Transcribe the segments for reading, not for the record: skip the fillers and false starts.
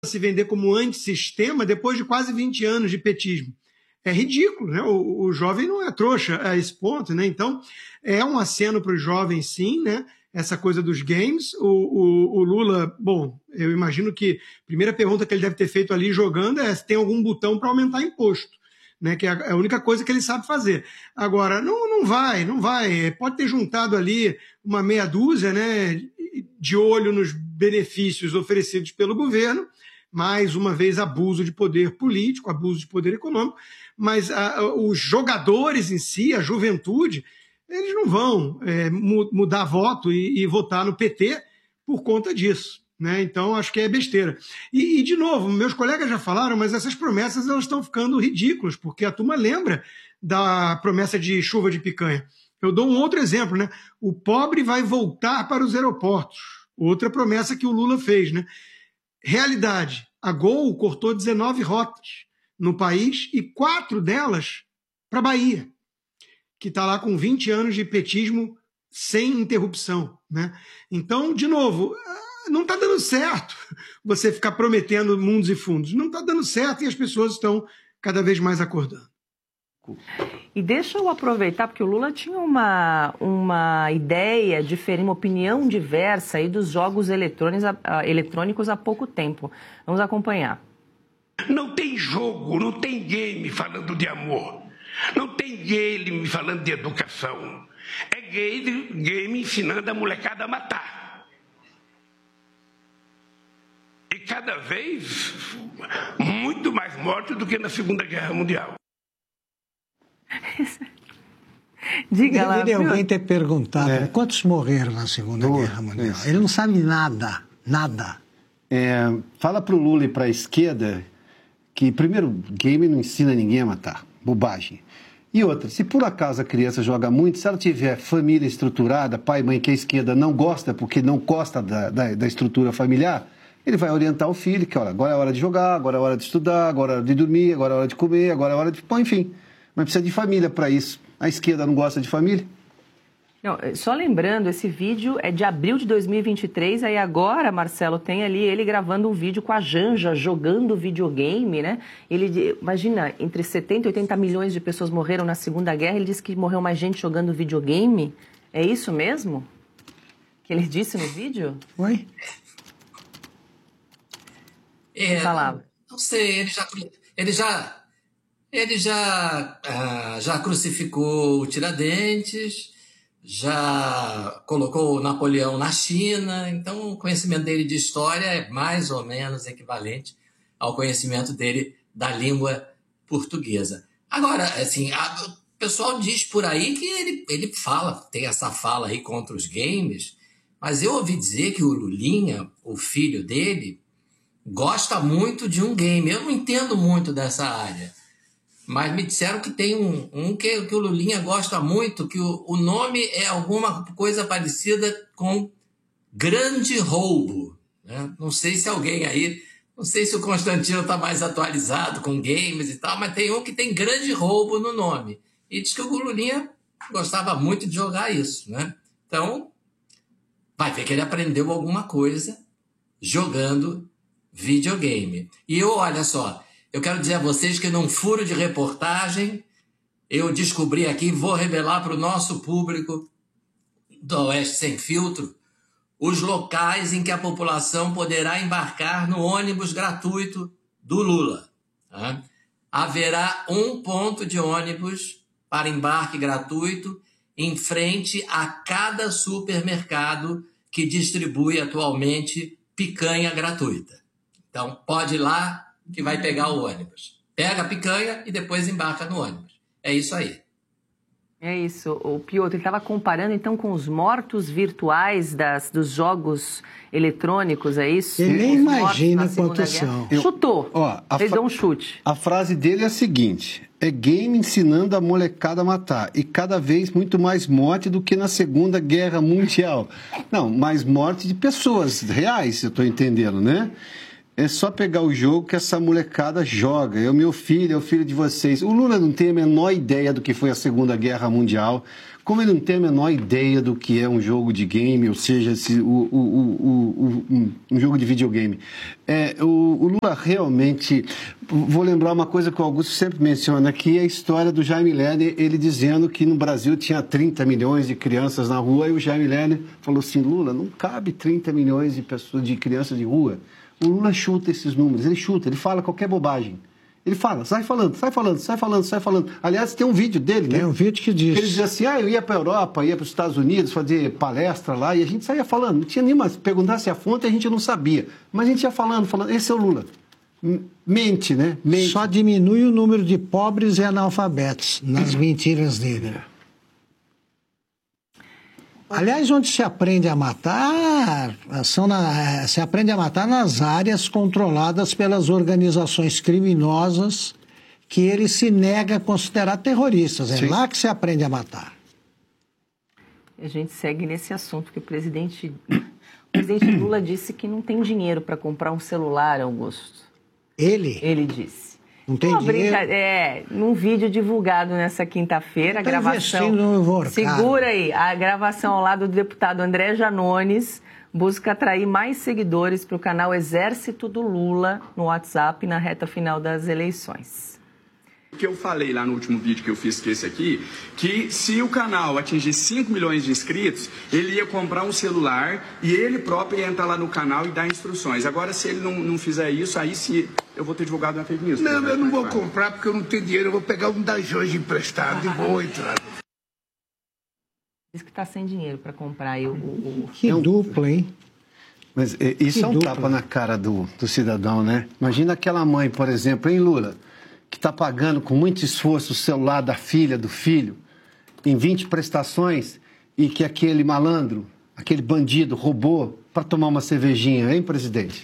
se vender como antissistema depois de quase 20 anos de petismo. É ridículo, né? O jovem não é trouxa a esse ponto, né? Então, é um aceno para os jovens, sim, né? Essa coisa dos games. O Lula, bom, eu imagino que a primeira pergunta que ele deve ter feito ali jogando é se tem algum botão para aumentar imposto, né? Que é a única coisa que ele sabe fazer. Agora, não vai. Pode ter juntado ali uma meia dúzia, né? De olho nos benefícios oferecidos pelo governo, mais uma vez abuso de poder político, abuso de poder econômico, mas os jogadores em si, a juventude, eles não vão mudar voto e votar no PT por conta disso, né? Então, acho que é besteira. E, de novo, meus colegas já falaram, mas essas promessas elas estão ficando ridículas, porque a turma lembra da promessa de chuva de picanha. Eu dou um outro exemplo, né? O pobre vai voltar para os aeroportos. Outra promessa que o Lula fez, né? Realidade, a Gol cortou 19 rotas no país e 4 delas para a Bahia, que está lá com 20 anos de petismo sem interrupção, né? Então, de novo, não está dando certo você ficar prometendo mundos e fundos. Não está dando certo e as pessoas estão cada vez mais acordando. E deixa eu aproveitar, porque o Lula tinha uma ideia diferente, uma opinião diversa aí dos jogos eletrônicos há pouco tempo. Vamos acompanhar. Não tem jogo, não tem game falando de amor. Não tem game falando de educação. É game ensinando a molecada a matar. E cada vez muito mais morte do que na Segunda Guerra Mundial. Diga lá. Deveria alguém ter perguntado quantos morreram na Segunda Guerra Mundial. Ele não sabe nada. Fala para o Lula e para a esquerda que, primeiro, game não ensina ninguém a matar. Bobagem. E outra, se por acaso a criança joga muito, se ela tiver família estruturada, pai e mãe que a esquerda não gosta porque não gosta da estrutura familiar, ele vai orientar o filho que, olha, agora é hora de jogar, agora é hora de estudar, agora é hora de dormir, agora é hora de comer, agora é hora de... Bom, enfim... Mas precisa de família para isso. A esquerda não gosta de família? Não, só lembrando, esse vídeo é de abril de 2023, aí agora, Marcelo, tem ali ele gravando um vídeo com a Janja, jogando videogame, né? Imagina, entre 70 e 80 milhões de pessoas morreram na Segunda Guerra, ele disse que morreu mais gente jogando videogame. É isso mesmo? Que ele disse no vídeo? Oi? Não sei, ele já crucificou o Tiradentes, já colocou o Napoleão na China, então o conhecimento dele de história é mais ou menos equivalente ao conhecimento dele da língua portuguesa. Agora, assim, o pessoal diz por aí que ele tem essa fala aí contra os games, mas eu ouvi dizer que o Lulinha, o filho dele, gosta muito de um game. Eu não entendo muito dessa área. Mas me disseram que tem um que o Lulinha gosta muito, que o nome é alguma coisa parecida com Grande Roubo, né? Não sei se alguém aí, não sei se o Constantino está mais atualizado com games e tal, mas tem um que tem Grande Roubo no nome. E diz que o Lulinha gostava muito de jogar isso, né? Então, vai ver que ele aprendeu alguma coisa jogando videogame. E olha só, eu quero dizer a vocês que num furo de reportagem, eu descobri aqui, vou revelar para o nosso público do Oeste Sem Filtro, os locais em que a população poderá embarcar no ônibus gratuito do Lula. Tá? Haverá um ponto de ônibus para embarque gratuito em frente a cada supermercado que distribui atualmente picanha gratuita. Então, pode ir lá que vai pegar o ônibus. Pega a picanha e depois embarca no ônibus. É isso aí. É isso. O Piotr estava comparando, então, com os mortos virtuais dos jogos eletrônicos, é isso? Ele nem imagina quantos são. Chutou. Ele deu um chute. A frase dele é a seguinte: é game ensinando a molecada a matar. E cada vez muito mais morte do que na Segunda Guerra Mundial. Não, mais morte de pessoas reais, eu estou entendendo, né? É só pegar o jogo que essa molecada joga. É o meu filho, é o filho de vocês. O Lula não tem a menor ideia do que foi a Segunda Guerra Mundial, como ele não tem a menor ideia do que é um jogo de game, ou seja, um jogo de videogame. O Lula realmente... Vou lembrar uma coisa que o Augusto sempre menciona, que é a história do Jaime Lerner, ele dizendo que no Brasil tinha 30 milhões de crianças na rua, e o Jaime Lerner falou assim, Lula, não cabe 30 milhões de pessoas, de crianças de rua. O Lula chuta esses números, ele fala qualquer bobagem. Ele fala, sai falando. Aliás, tem um vídeo dele, né? Tem um vídeo que diz. Ele diz assim, eu ia para a Europa, ia para os Estados Unidos fazer palestra lá, e a gente saía falando. Não tinha nenhuma, se perguntasse a fonte, a gente não sabia. Mas a gente ia falando, esse é o Lula. Mente, né? Mente. Só diminui o número de pobres e analfabetos nas mentiras dele. Aliás, onde se aprende a matar, se aprende a matar nas áreas controladas pelas organizações criminosas que ele se nega a considerar terroristas. É lá que se aprende a matar. A gente segue nesse assunto que o presidente Lula disse que não tem dinheiro para comprar um celular, Augusto. Ele disse. Não tem dinheiro? Num vídeo divulgado nessa quinta-feira, a gravação... Segura aí, a gravação ao lado do deputado André Janones busca atrair mais seguidores para o canal Exército do Lula no WhatsApp na reta final das eleições. O que eu falei lá no último vídeo que eu fiz, que esse aqui, que se o canal atingir 5 milhões de inscritos, ele ia comprar um celular e ele próprio ia entrar lá no canal e dar instruções. Agora, se ele não fizer isso, aí sim eu vou ter divulgado uma fake news. Não, eu não vou comprar porque eu não tenho dinheiro. Eu vou pegar um da Jorge emprestado e vou entrar. Diz que está sem dinheiro para comprar aí Que dupla, hein? Mas isso é um tapa na cara do cidadão, né? Imagina aquela mãe, por exemplo, hein, Lula? Que está pagando com muito esforço o celular da filha, do filho, em 20 prestações, e que aquele malandro, aquele bandido roubou para tomar uma cervejinha, hein, presidente?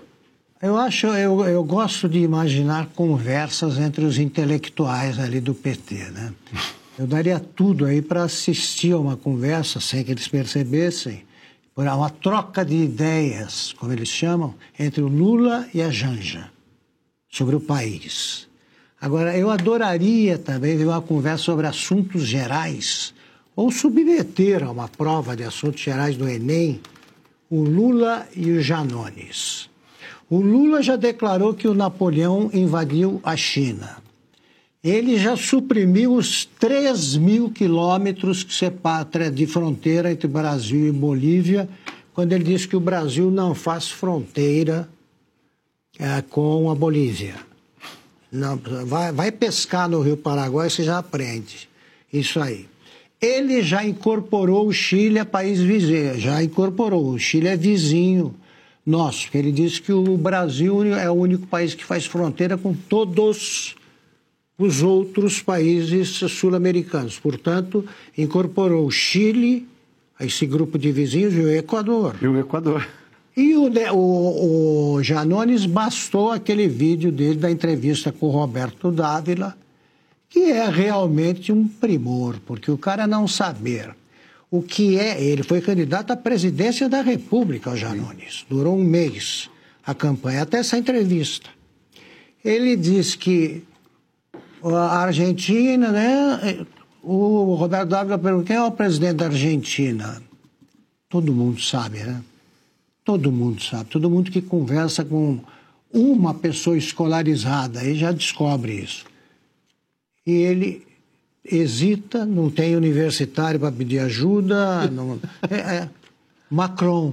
Eu gosto de imaginar conversas entre os intelectuais ali do PT, né? Eu daria tudo aí para assistir a uma conversa, sem que eles percebessem, por uma troca de ideias, como eles chamam, entre o Lula e a Janja, sobre o país. Agora, eu adoraria também ver uma conversa sobre assuntos gerais, ou submeter a uma prova de assuntos gerais do Enem, o Lula e o Janones. O Lula já declarou que o Napoleão invadiu a China. Ele já suprimiu os 3.000 quilômetros que separam de fronteira entre Brasil e Bolívia, quando ele disse que o Brasil não faz fronteira com a Bolívia. Não, vai pescar no Rio Paraguai, você já aprende isso aí. Ele já incorporou o Chile a país vizinho, já incorporou. O Chile é vizinho nosso, porque ele disse que o Brasil é o único país que faz fronteira com todos os outros países sul-americanos. Portanto, incorporou o Chile, a esse grupo de vizinhos, e o Equador. E o Janones bastou aquele vídeo dele da entrevista com o Roberto Dávila, que é realmente um primor, porque o cara não saber o que é... Ele foi candidato à presidência da República, o Janones. Durou um mês a campanha, até essa entrevista. Ele diz que a Argentina, né? O Roberto Dávila perguntou, quem é o presidente da Argentina? Todo mundo sabe, né? Todo mundo sabe, todo mundo que conversa com uma pessoa escolarizada aí já descobre isso. E ele hesita, não tem universitário para pedir ajuda, não, Macron.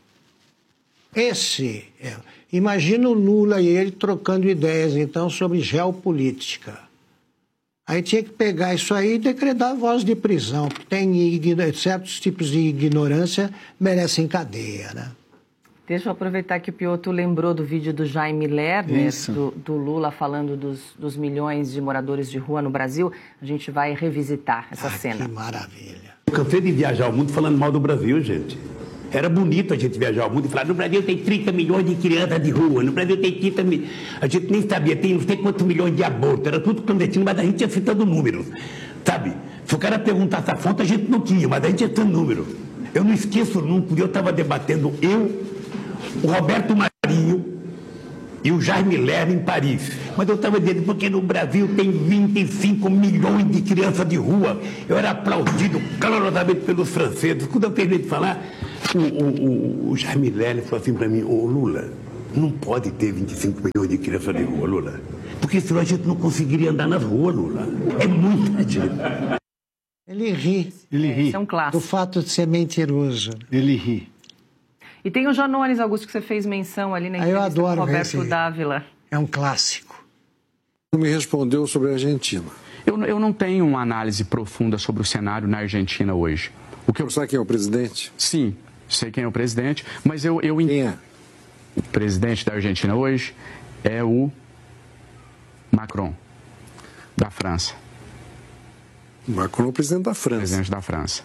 Imagina o Lula e ele trocando ideias, então, sobre geopolítica. Aí tinha que pegar isso aí e decretar voz de prisão, porque certos tipos de ignorância merecem cadeia, né? Deixa eu aproveitar que o Piotr lembrou do vídeo do Jaime Lerner, do Lula falando dos milhões de moradores de rua no Brasil. A gente vai revisitar essa cena. Que maravilha. Eu cansei de viajar o mundo falando mal do Brasil, gente. Era bonito a gente viajar o mundo e falar, no Brasil tem 30 milhões de crianças de rua, no Brasil tem 30 milhões... A gente nem sabia, tem não sei quantos milhões de abortos, era tudo clandestino, mas a gente ia citando números, sabe? Se o cara perguntasse a fonte, a gente não tinha, mas a gente ia citando números. Eu não esqueço nunca, eu estava debatendo, o Roberto Marinho, e o Jaime Lerner em Paris. Mas eu estava dizendo, porque no Brasil tem 25 milhões de crianças de rua. Eu era aplaudido calorosamente pelos franceses. Quando eu terminei de falar, o Jaime Lerner falou assim para mim, ô Lula, não pode ter 25 milhões de crianças de rua, Lula. Porque senão a gente não conseguiria andar nas ruas, Lula. É muita gente. Ele ri. Isso é um clássico. Do fato de ser mentiroso. Ele ri. E tem o Janones, Augusto, que você fez menção ali na entrevista com Roberto Dávila. É um clássico. Não me respondeu sobre a Argentina. Eu não tenho uma análise profunda sobre o cenário na Argentina hoje. Sabe quem é o presidente? Sim, sei quem é o presidente, mas eu Quem é? O presidente da Argentina hoje é o Macron, da França. Macron é o presidente da França. Presidente da França.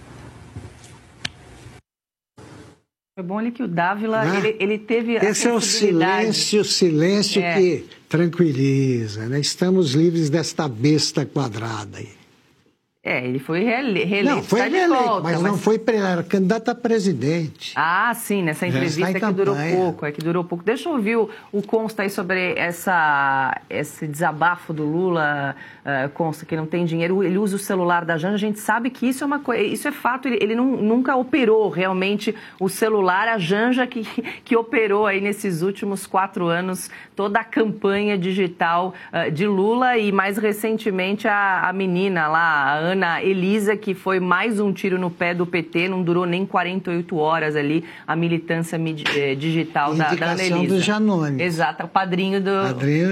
Foi bom ali que o Dávila, ele teve a Esse é o silêncio que tranquiliza, né? Estamos livres desta besta quadrada aí. Ele foi reeleito. Não, foi reeleito, mas não foi era candidato a presidente. Ah, sim, nessa entrevista que durou pouco. Deixa eu ouvir o Consta aí sobre esse desabafo do Lula, Consta, que não tem dinheiro, ele usa o celular da Janja, a gente sabe que isso é uma coisa, isso é fato, ele nunca operou realmente o celular, a Janja que operou aí nesses últimos 4 anos toda a campanha digital de Lula e mais recentemente a menina lá, a Ana Elisa, que foi mais um tiro no pé do PT, não durou nem 48 horas ali, a militância digital da Ana Elisa. Do Janones. Exato, o padrinho do... Padrinho,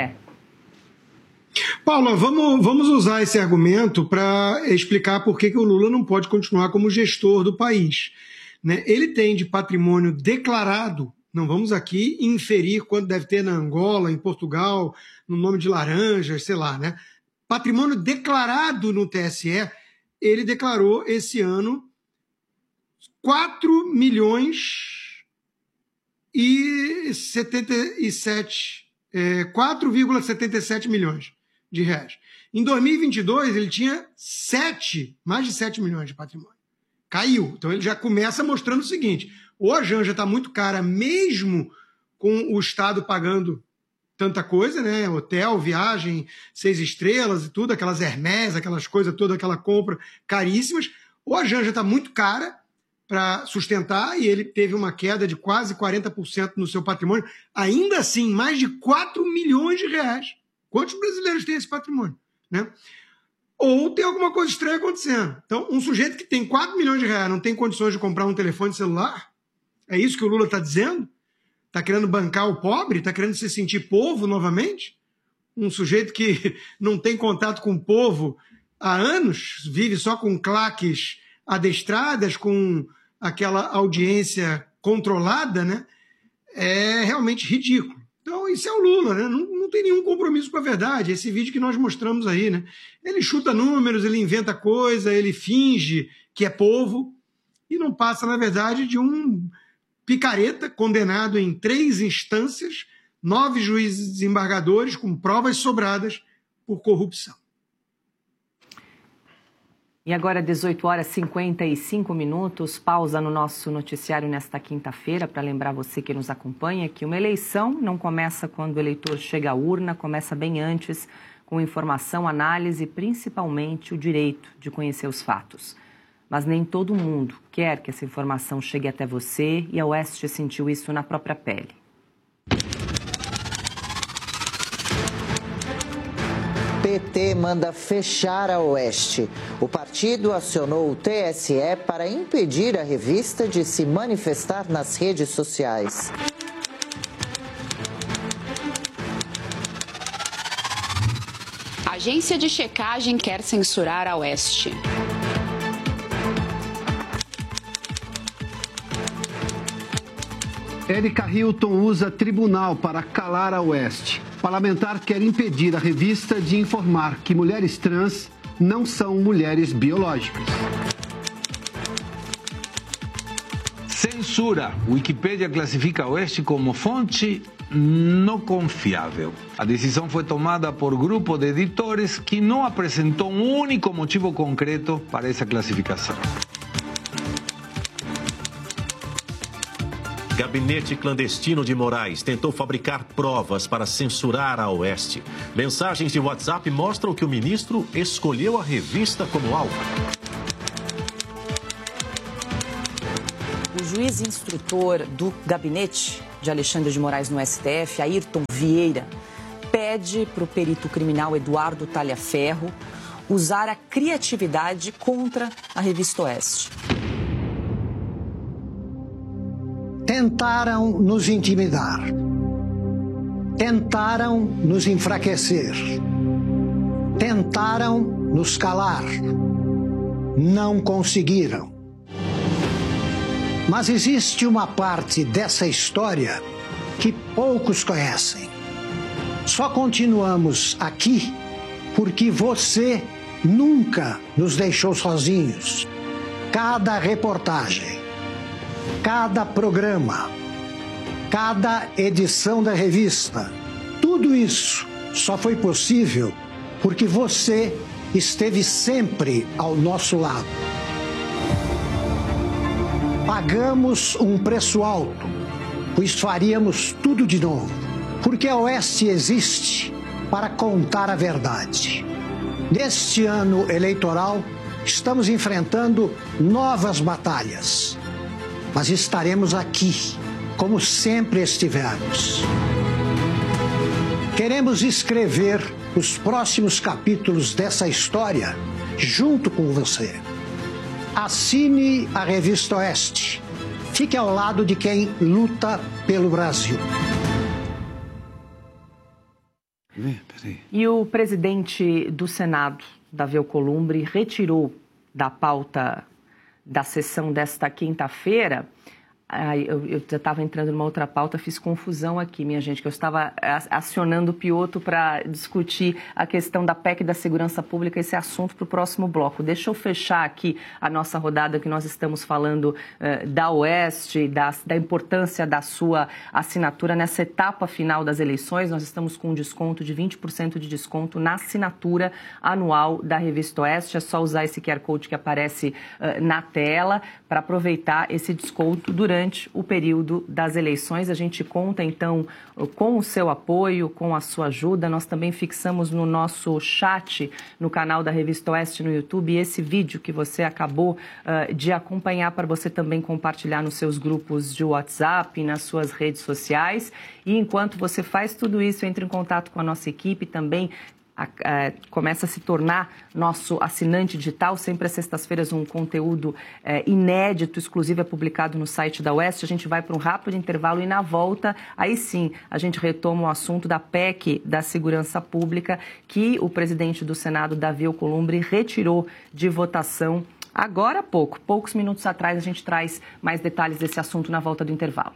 Paula, vamos usar esse argumento para explicar por que o Lula não pode continuar como gestor do país. Né? Ele tem de patrimônio declarado, não vamos aqui inferir quanto deve ter na Angola, em Portugal, no nome de laranjas, sei lá, né? Patrimônio declarado no TSE, ele declarou esse ano 4,77 milhões de reais. Em 2022, ele tinha mais de 7 milhões de patrimônio. Caiu. Então, ele já começa mostrando o seguinte, ou a Janja está muito cara, mesmo com o Estado pagando tanta coisa, né? Hotel, viagem, 6 estrelas e tudo, aquelas Hermès, aquelas coisas todas, aquela compra caríssimas, ou a Janja está muito cara para sustentar e ele teve uma queda de quase 40% no seu patrimônio, ainda assim, mais de 4 milhões de reais. Quantos brasileiros têm esse patrimônio? Né? Ou tem alguma coisa estranha acontecendo. Então, um sujeito que tem 4 milhões de reais não tem condições de comprar um telefone celular? É isso que o Lula está dizendo? Está querendo bancar o pobre? Está querendo se sentir povo novamente? Um sujeito que não tem contato com o povo há anos, vive só com claques adestradas, com aquela audiência controlada, né? É realmente ridículo. Então, isso é o Lula, né? Não tem nenhum compromisso com a verdade. Esse vídeo que nós mostramos aí, né? Ele chuta números, ele inventa coisa, ele finge que é povo e não passa, na verdade, de um picareta condenado em 3 instâncias, 9 juízes desembargadores com provas sobradas por corrupção. E agora, 18h55, pausa no nosso noticiário nesta quinta-feira, para lembrar você que nos acompanha que uma eleição não começa quando o eleitor chega à urna, começa bem antes, com informação, análise e principalmente o direito de conhecer os fatos. Mas nem todo mundo quer que essa informação chegue até você e a Oeste sentiu isso na própria pele. PT manda fechar a Oeste. O partido acionou o TSE para impedir a revista de se manifestar nas redes sociais. A agência de checagem quer censurar a Oeste. Érica Hilton usa tribunal para calar a Oeste. Parlamentar quer impedir a revista de informar que mulheres trans não são mulheres biológicas. Censura. Wikipédia classifica a Oeste como fonte não confiável. A decisão foi tomada por grupo de editores que não apresentou um único motivo concreto para essa classificação. Gabinete clandestino de Moraes tentou fabricar provas para censurar a Oeste. Mensagens de WhatsApp mostram que o ministro escolheu a revista como alvo. O juiz instrutor do gabinete de Alexandre de Moraes no STF, Ayrton Vieira, pede para o perito criminal Eduardo Talhaferro usar a criatividade contra a revista Oeste. Tentaram nos intimidar, tentaram nos enfraquecer, tentaram nos calar, não conseguiram. Mas existe uma parte dessa história que poucos conhecem. Só continuamos aqui porque você nunca nos deixou sozinhos. Cada reportagem, cada programa, cada edição da revista, tudo isso só foi possível porque você esteve sempre ao nosso lado. Pagamos um preço alto, pois faríamos tudo de novo, porque a Oeste existe para contar a verdade. Neste ano eleitoral, estamos enfrentando novas batalhas, mas estaremos aqui, como sempre estivemos. Queremos escrever os próximos capítulos dessa história junto com você. Assine a revista Oeste. Fique ao lado de quem luta pelo Brasil. E o presidente do Senado, Davi Alcolumbre, retirou da pauta da sessão desta quinta-feira. Eu já estava entrando numa outra pauta, fiz confusão aqui, minha gente, que eu estava acionando o Piotto para discutir a questão da PEC da segurança pública, esse assunto para o próximo bloco. Deixa eu fechar aqui a nossa rodada que nós estamos falando da Oeste, da importância da sua assinatura nessa etapa final das eleições. Nós estamos com um desconto de 20% de desconto na assinatura anual da Revista Oeste. É só usar esse QR Code que aparece na tela para aproveitar esse desconto durante o período das eleições. A gente conta, então, com o seu apoio, com a sua ajuda. Nós também fixamos no nosso chat, no canal da Revista Oeste no YouTube, esse vídeo que você acabou de acompanhar para você também compartilhar nos seus grupos de WhatsApp, nas suas redes sociais. E enquanto você faz tudo isso, entre em contato com a nossa equipe também. Começa a se tornar nosso assinante digital. Sempre às sextas-feiras um conteúdo inédito, exclusivo, é publicado no site da Oeste. A gente vai para um rápido intervalo e na volta, aí sim, a gente retoma o assunto da PEC da segurança pública que o presidente do Senado, Davi Alcolumbre, retirou de votação agora há poucos minutos atrás. A gente traz mais detalhes desse assunto na volta do intervalo.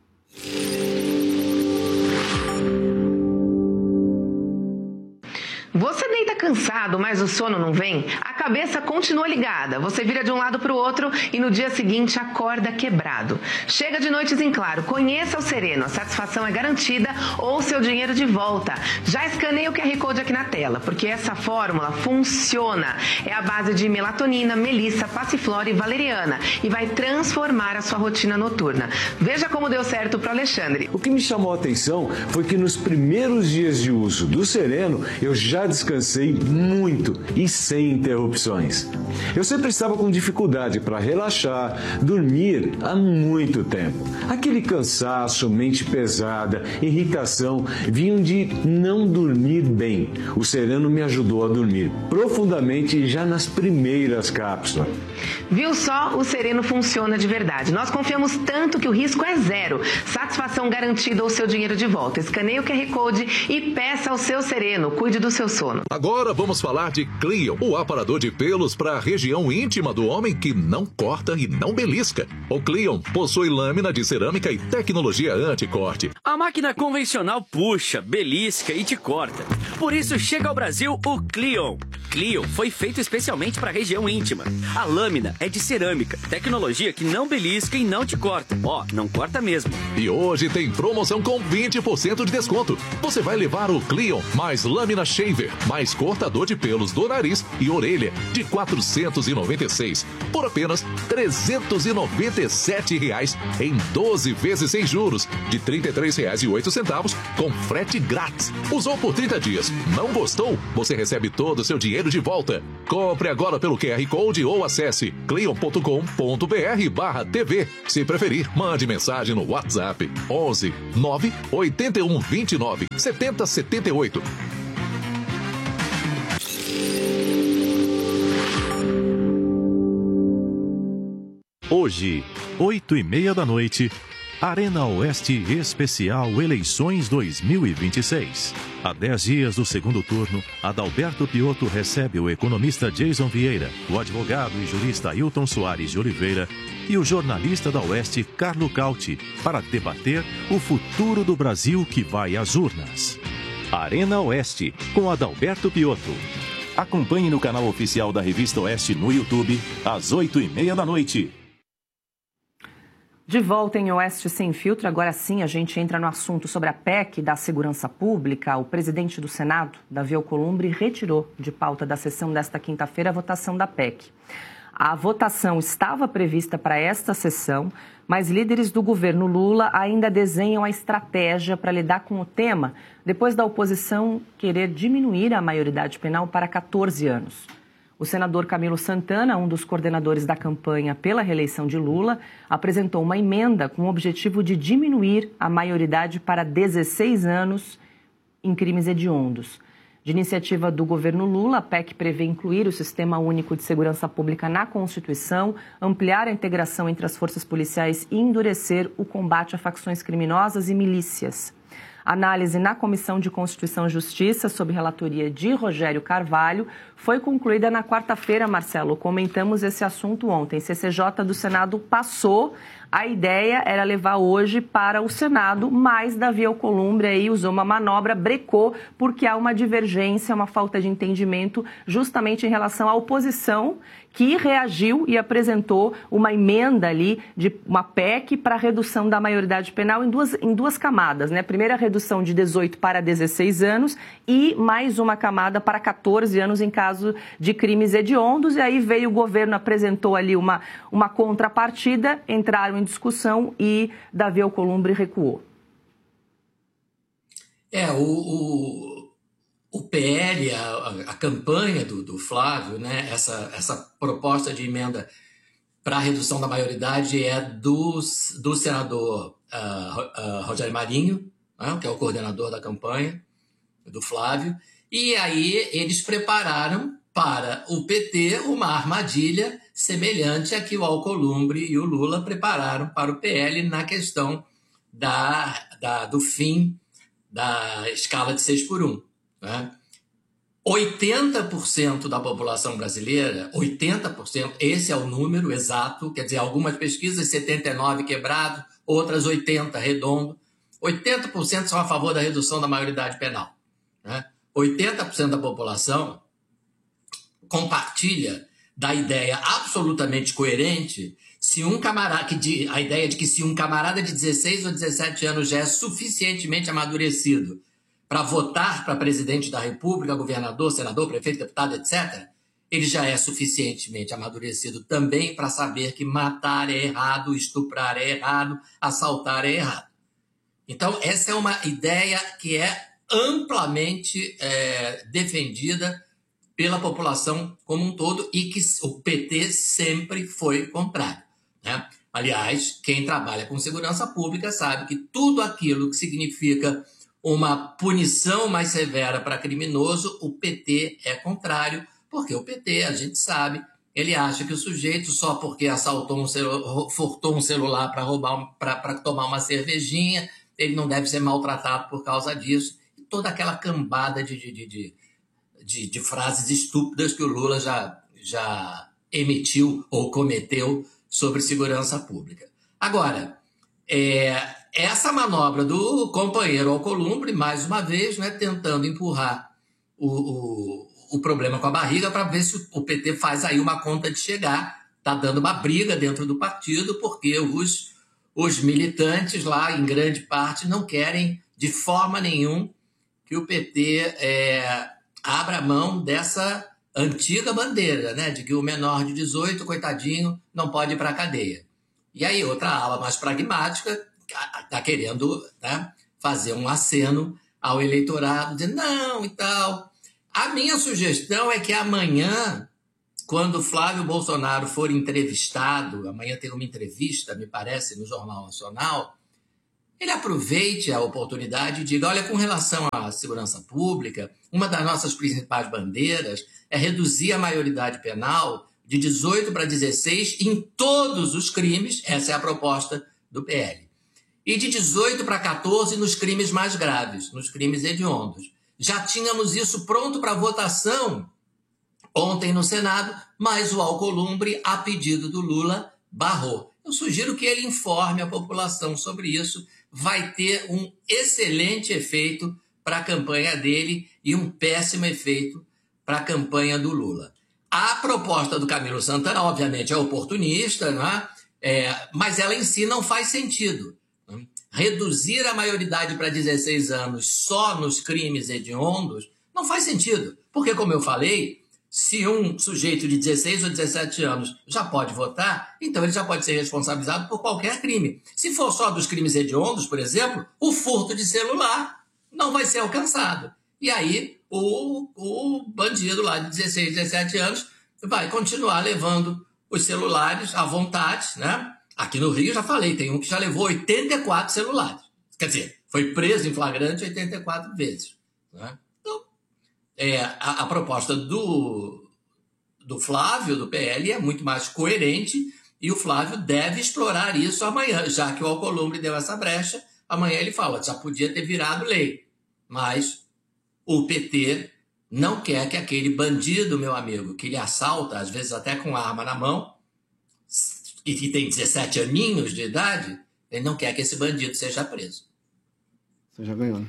Você deita cansado, mas o sono não vem? A cabeça continua ligada. Você vira de um lado para o outro e no dia seguinte acorda quebrado. Chega de noites em claro. Conheça o Sereno. A satisfação é garantida ou seu dinheiro de volta. Já escaneia o QR Code aqui na tela, porque essa fórmula funciona. É a base de melatonina, melissa, passiflora e valeriana e vai transformar a sua rotina noturna. Veja como deu certo para o Alexandre. O que me chamou a atenção foi que nos primeiros dias de uso do Sereno, eu já descansei muito e sem interrupções. Eu sempre estava com dificuldade para relaxar, dormir há muito tempo. Aquele cansaço, mente pesada, irritação vinham de não dormir bem. O Sereno me ajudou a dormir profundamente já nas primeiras cápsulas. Viu só? O Sereno funciona de verdade. Nós confiamos tanto que o risco é zero. Satisfação garantida ou seu dinheiro de volta. Escaneie o QR Code e peça o seu Sereno. Cuide do seu sono. Agora vamos falar de Cleon, o aparador de pelos para a região íntima do homem que não corta e não belisca. O Cleon possui lâmina de cerâmica e tecnologia anti-corte. A máquina convencional puxa, belisca e te corta. Por isso chega ao Brasil o Cleon. Clio foi feito especialmente para a região íntima. A lâmina é de cerâmica, tecnologia que não belisca e não te corta. Ó, não corta mesmo. E hoje tem promoção com 20% de desconto. Você vai levar o Clio mais lâmina shaver, mais cortador de pelos do nariz e orelha de R$ 496 por apenas R$ 397 em 12 vezes sem juros de R$ 33,08 com frete grátis. Usou por 30 dias, não gostou? Você recebe todo o seu dinheiro de volta. Compre agora pelo QR Code ou acesse clion.com.br/TV. Se preferir, mande mensagem no WhatsApp 11 9 81 29 70 78. Hoje, 20h30, Arena Oeste Especial Eleições 2026. Há 10 dias do segundo turno, Adalberto Piotto recebe o economista Jason Vieira, o advogado e jurista Hilton Soares de Oliveira e o jornalista da Oeste, Carlo Cauti, para debater o futuro do Brasil que vai às urnas. Arena Oeste, com Adalberto Piotto. Acompanhe no canal oficial da Revista Oeste no YouTube, às 20h30. De volta em Oeste Sem Filtro, agora sim a gente entra no assunto sobre a PEC da Segurança Pública. O presidente do Senado, Davi Alcolumbre, retirou de pauta da sessão desta quinta-feira a votação da PEC. A votação estava prevista para esta sessão, mas líderes do governo Lula ainda desenham a estratégia para lidar com o tema, depois da oposição querer diminuir a maioridade penal para 14 anos. O senador Camilo Santana, um dos coordenadores da campanha pela reeleição de Lula, apresentou uma emenda com o objetivo de diminuir a maioridade para 16 anos em crimes hediondos. De iniciativa do governo Lula, a PEC prevê incluir o Sistema Único de Segurança Pública na Constituição, ampliar a integração entre as forças policiais e endurecer o combate a facções criminosas e milícias. Análise na Comissão de Constituição e Justiça, sob relatoria de Rogério Carvalho, foi concluída na quarta-feira, Marcelo. Comentamos esse assunto ontem. CCJ do Senado passou. A ideia era levar hoje para o Senado, mas Davi Alcolumbre aí usou uma manobra, brecou, porque há uma divergência, uma falta de entendimento, justamente em relação à oposição, que reagiu e apresentou uma emenda ali, de uma PEC para redução da maioridade penal em duas camadas, né? Primeiro, a redução de 18 para 16 anos e mais uma camada para 14 anos em caso de crimes hediondos. E aí veio o governo, apresentou ali uma contrapartida, entraram em discussão e Davi Alcolumbre recuou. O PL, a campanha do Flávio, né, essa proposta de emenda para a redução da maioridade é do senador Rogério Marinho, né, que é o coordenador da campanha do Flávio, e aí eles prepararam para o PT uma armadilha semelhante à que o Alcolumbre e o Lula prepararam para o PL na questão do fim da escala de 6x1. Né? 80% da população brasileira, 80%, esse é o número exato, quer dizer, algumas pesquisas 79 quebrado, outras 80 redondo, 80% são a favor da redução da maioridade penal. Né? 80% da população compartilha da ideia absolutamente coerente a ideia de que se um camarada de 16 ou 17 anos já é suficientemente amadurecido para votar para presidente da República, governador, senador, prefeito, deputado, etc., ele já é suficientemente amadurecido também para saber que matar é errado, estuprar é errado, assaltar é errado. Então, essa é uma ideia que é amplamente defendida pela população como um todo e que o PT sempre foi contrário. Né? Aliás, quem trabalha com segurança pública sabe que tudo aquilo que significa uma punição mais severa para criminoso, o PT é contrário, porque o PT, a gente sabe, ele acha que o sujeito, só porque furtou um celular para tomar uma cervejinha, ele não deve ser maltratado por causa disso. E toda aquela cambada de frases estúpidas que o Lula já emitiu ou cometeu sobre segurança pública. Agora, essa manobra do companheiro Alcolumbre, mais uma vez, né, tentando empurrar o o problema com a barriga para ver se o PT faz aí uma conta de chegar. Está dando uma briga dentro do partido porque os militantes lá, em grande parte, não querem de forma nenhuma que o PT abra mão dessa antiga bandeira, né, de que o menor de 18, coitadinho, não pode ir para a cadeia. E aí outra ala mais pragmática está querendo, né, fazer um aceno ao eleitorado, dizer não e tal. A minha sugestão é que amanhã, quando Flávio Bolsonaro for entrevistado, amanhã tem uma entrevista, me parece, no Jornal Nacional, ele aproveite a oportunidade e diga, olha, com relação à segurança pública, uma das nossas principais bandeiras é reduzir a maioridade penal de 18 para 16 em todos os crimes, essa é a proposta do PL, e de 18 para 14 nos crimes mais graves, nos crimes hediondos. Já tínhamos isso pronto para votação ontem no Senado, mas o Alcolumbre, a pedido do Lula, barrou. Eu sugiro que ele informe a população sobre isso. Vai ter um excelente efeito para a campanha dele e um péssimo efeito para a campanha do Lula. A proposta do Camilo Santana, obviamente, é oportunista, não é? Mas ela em si não faz sentido. Reduzir a maioridade para 16 anos só nos crimes hediondos não faz sentido. Porque, como eu falei, se um sujeito de 16 ou 17 anos já pode votar, então ele já pode ser responsabilizado por qualquer crime. Se for só dos crimes hediondos, por exemplo, o furto de celular não vai ser alcançado. E aí o bandido lá de 16, 17 anos vai continuar levando os celulares à vontade, né? Aqui no Rio, já falei, tem um que já levou 84 celulares. Quer dizer, foi preso em flagrante 84 vezes. Né? Então, a proposta do Flávio, do PL, é muito mais coerente e o Flávio deve explorar isso amanhã, já que o Alcolumbre deu essa brecha. Amanhã ele fala, já podia ter virado lei, mas o PT não quer que aquele bandido, meu amigo, que lhe assalta, às vezes até com arma na mão, e que tem 17 aninhos de idade, ele não quer que esse bandido seja preso. Você já ganhou, né?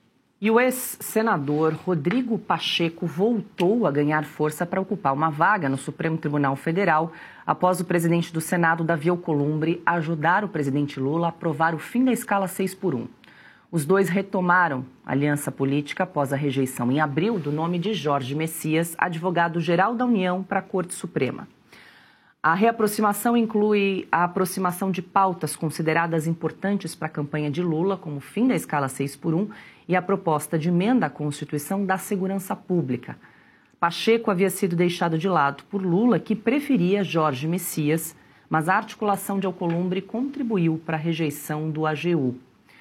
E o ex-senador Rodrigo Pacheco voltou a ganhar força para ocupar uma vaga no Supremo Tribunal Federal após o presidente do Senado, Davi Alcolumbre, ajudar o presidente Lula a aprovar o fim da escala 6x1. Os dois retomaram a aliança política após a rejeição em abril do nome de Jorge Messias, advogado-geral da União, para a Corte Suprema. A reaproximação inclui a aproximação de pautas consideradas importantes para a campanha de Lula, como o fim da escala 6x1 e a proposta de emenda à Constituição da Segurança Pública. Pacheco havia sido deixado de lado por Lula, que preferia Jorge Messias, mas a articulação de Alcolumbre contribuiu para a rejeição do AGU.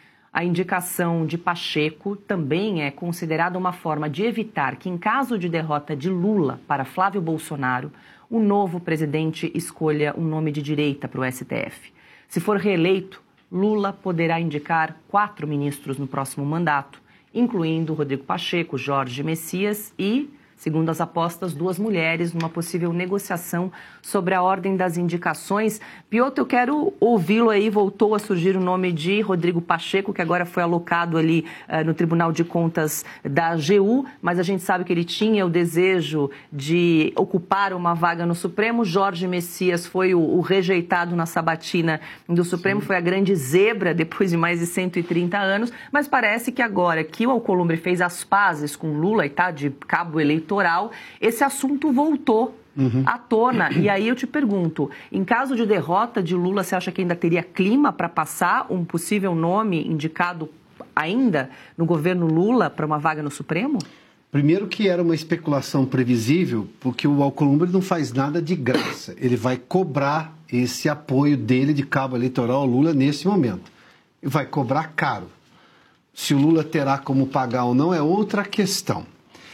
A indicação de Pacheco também é considerada uma forma de evitar que, em caso de derrota de Lula para Flávio Bolsonaro, o novo presidente escolha um nome de direita para o STF. Se for reeleito, Lula poderá indicar 4 ministros no próximo mandato, incluindo Rodrigo Pacheco, Jorge Messias e, segundo as apostas, 2 mulheres numa possível negociação sobre a ordem das indicações. Piotr, eu quero ouvi-lo aí. Voltou a surgir o nome de Rodrigo Pacheco, que agora foi alocado ali no Tribunal de Contas da AGU, mas a gente sabe que ele tinha o desejo de ocupar uma vaga no Supremo. Jorge Messias foi o rejeitado na sabatina do Supremo, Sim. Foi a grande zebra depois de mais de 130 anos, mas parece que agora que o Alcolumbre fez as pazes com Lula e está de cabo eleitoral, esse assunto voltou à tona. E aí eu te pergunto, em caso de derrota de Lula, você acha que ainda teria clima para passar um possível nome indicado ainda no governo Lula para uma vaga no Supremo? Primeiro que era uma especulação previsível, porque o Alcolumbre não faz nada de graça. Ele vai cobrar esse apoio dele de cabo eleitoral ao Lula nesse momento. E vai cobrar caro. Se o Lula terá como pagar ou não é outra questão.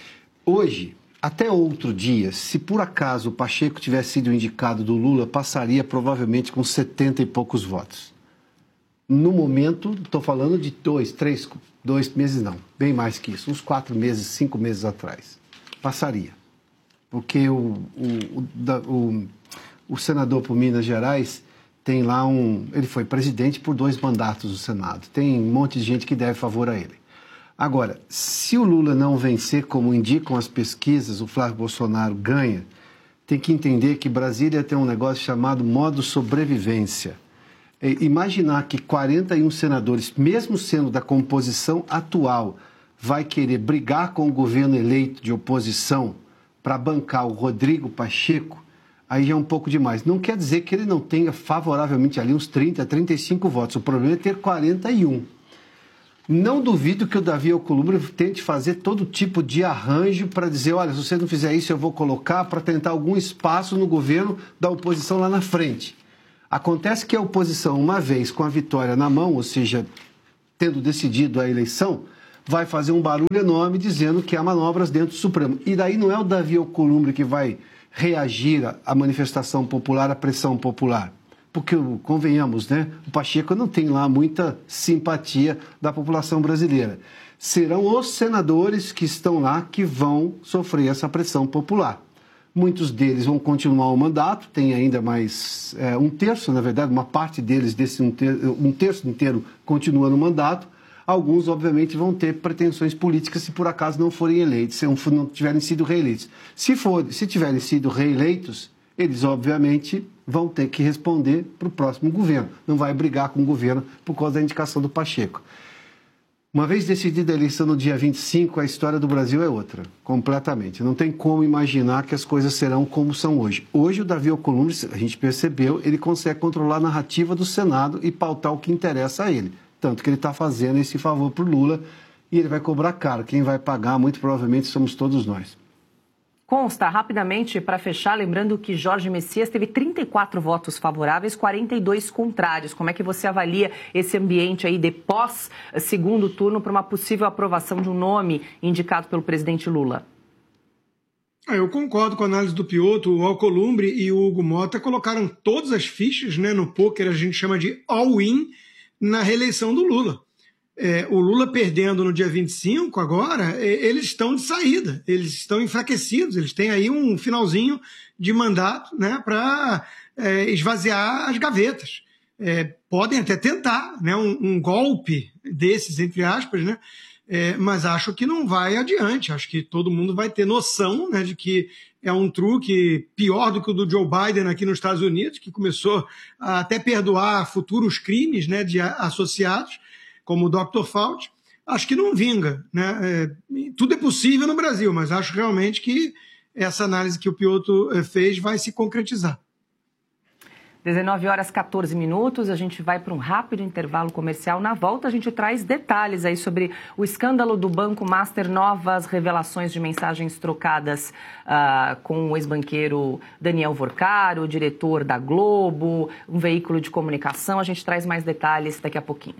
Hoje, até outro dia, se por acaso o Pacheco tivesse sido indicado do Lula, passaria provavelmente com 70 e poucos votos. No momento, estou falando de 2 meses não, bem mais que isso, uns 4 meses, 5 meses atrás. Passaria. Porque o senador por Minas Gerais tem lá ele foi presidente por 2 mandatos do Senado. Tem um monte de gente que deve favor a ele. Agora, se o Lula não vencer, como indicam as pesquisas, o Flávio Bolsonaro ganha, tem que entender que Brasília tem um negócio chamado modo sobrevivência. Imaginar que 41 senadores, mesmo sendo da composição atual, vai querer brigar com o governo eleito de oposição para bancar o Rodrigo Pacheco, aí já é um pouco demais. Não quer dizer que ele não tenha favoravelmente ali uns 30, 35 votos. O problema é ter 41. Não duvido que o Davi Alcolumbre tente fazer todo tipo de arranjo para dizer, olha, se você não fizer isso, eu vou colocar para tentar algum espaço no governo da oposição lá na frente. Acontece que a oposição, uma vez com a vitória na mão, ou seja, tendo decidido a eleição, vai fazer um barulho enorme dizendo que há manobras dentro do Supremo. E daí não é o Davi Alcolumbre que vai reagir à manifestação popular, à pressão popular. Porque, convenhamos, né, o Pacheco não tem lá muita simpatia da população brasileira. Serão os senadores que estão lá que vão sofrer essa pressão popular. Muitos deles vão continuar o mandato, tem ainda mais um terço, na verdade, uma parte deles, um terço inteiro, continua no mandato. Alguns, obviamente, vão ter pretensões políticas se por acaso não forem eleitos, se não tiverem sido reeleitos. Se tiverem sido reeleitos, eles, obviamente, vão ter que responder para o próximo governo. Não vai brigar com o governo por causa da indicação do Pacheco. Uma vez decidida a eleição no dia 25, a história do Brasil é outra, completamente. Não tem como imaginar que as coisas serão como são hoje. Hoje o Davi Alcolumbre, a gente percebeu, ele consegue controlar a narrativa do Senado e pautar o que interessa a ele. Tanto que ele está fazendo esse favor para o Lula e ele vai cobrar caro. Quem vai pagar, muito provavelmente, somos todos nós. Consta, rapidamente, para fechar, lembrando que Jorge Messias teve 34 votos favoráveis, 42 contrários. Como é que você avalia esse ambiente aí de pós-segundo turno para uma possível aprovação de um nome indicado pelo presidente Lula? Eu concordo com a análise do Piotr. O Alcolumbre e o Hugo Mota colocaram todas as fichas, né, no pôquer, a gente chama de all-in, na reeleição do Lula. O Lula perdendo no dia 25 agora, eles estão de saída, eles estão enfraquecidos, eles têm aí um finalzinho de mandato, né, para esvaziar as gavetas. Podem até tentar, né, um golpe desses, entre aspas, né, mas acho que não vai adiante. Acho que todo mundo vai ter noção, né, de que é um truque pior do que o do Joe Biden aqui nos Estados Unidos, que começou a até perdoar futuros crimes, né, de associados, como o Dr. Fauci. Acho que não vinga, né? Tudo é possível no Brasil, mas acho realmente que essa análise que o Piotr fez vai se concretizar. 19h14, a gente vai para um rápido intervalo comercial. Na volta a gente traz detalhes aí sobre o escândalo do Banco Master, novas revelações de mensagens trocadas com o ex-banqueiro Daniel Vorcaro, diretor da Globo, um veículo de comunicação. A gente traz mais detalhes daqui a pouquinho.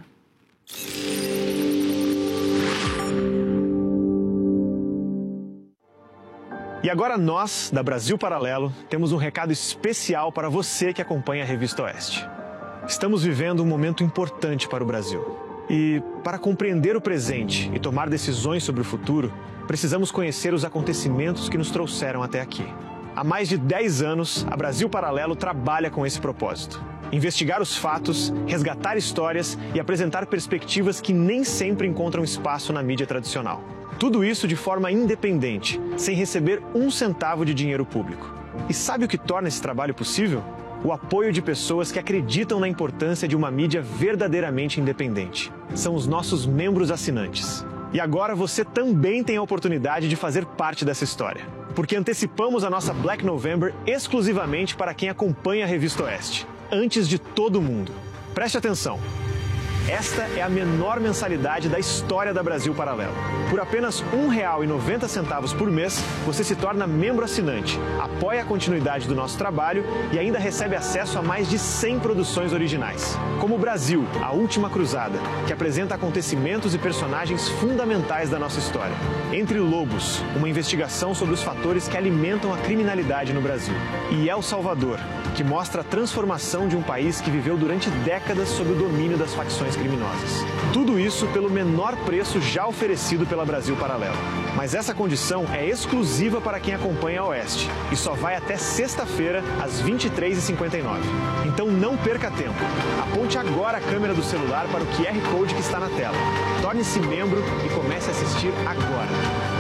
E agora nós, da Brasil Paralelo, temos um recado especial para você que acompanha a Revista Oeste. Estamos vivendo um momento importante para o Brasil. E para compreender o presente e tomar decisões sobre o futuro, precisamos conhecer os acontecimentos que nos trouxeram até aqui. Há mais de 10 anos, a Brasil Paralelo trabalha com esse propósito. Investigar os fatos, resgatar histórias e apresentar perspectivas que nem sempre encontram espaço na mídia tradicional. Tudo isso de forma independente, sem receber um centavo de dinheiro público. E sabe o que torna esse trabalho possível? O apoio de pessoas que acreditam na importância de uma mídia verdadeiramente independente. São os nossos membros assinantes. E agora você também tem a oportunidade de fazer parte dessa história. Porque antecipamos a nossa Black November exclusivamente para quem acompanha a Revista Oeste. Antes de todo mundo. Preste atenção. Esta é a menor mensalidade da história da Brasil Paralelo. Por apenas R$ 1,90 por mês, você se torna membro assinante, apoia a continuidade do nosso trabalho e ainda recebe acesso a mais de 100 produções originais. Como Brasil, a Última Cruzada, que apresenta acontecimentos e personagens fundamentais da nossa história. Entre Lobos, uma investigação sobre os fatores que alimentam a criminalidade no Brasil. E El Salvador, que mostra a transformação de um país que viveu durante décadas sob o domínio das facções criminosas. Tudo isso pelo menor preço já oferecido pela Brasil Paralelo. Mas essa condição é exclusiva para quem acompanha a Oeste e só vai até sexta-feira, às 23h59. Então não perca tempo. Aponte agora a câmera do celular para o QR Code que está na tela. Torne-se membro e comece a assistir agora.